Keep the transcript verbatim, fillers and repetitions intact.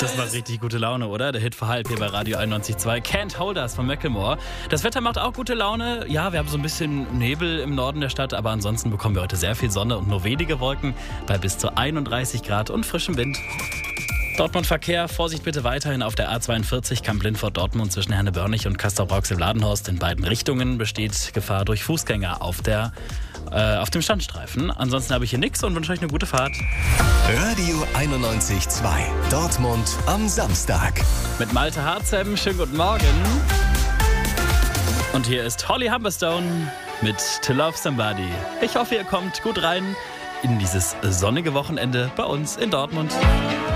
Das macht richtig gute Laune, oder? Der Hit für halb hier bei Radio einundneunzig Komma zwei. Can't Hold Us von Macklemore. Das Wetter macht auch gute Laune. Ja, wir haben so ein bisschen Nebel im Norden der Stadt, aber ansonsten bekommen wir heute sehr viel Sonne und nur wenige Wolken bei bis zu einunddreißig Grad und frischem Wind. Dortmund-Verkehr, Vorsicht bitte weiterhin auf der A zweiundvierzig Kamp-Lindfort-Dortmund zwischen Herne-Börnich und Castrop-Rauxel-Ladenhorst. In beiden Richtungen besteht Gefahr durch Fußgänger auf, der, äh, auf dem Standstreifen. Ansonsten habe ich hier nichts und wünsche euch eine gute Fahrt. Radio einundneunzig Komma zwei. Dortmund am Samstag. Mit Malte Harzem, schönen guten Morgen. Und hier ist Holly Humberstone mit To Love Somebody. Ich hoffe, ihr kommt gut rein in dieses sonnige Wochenende bei uns in Dortmund.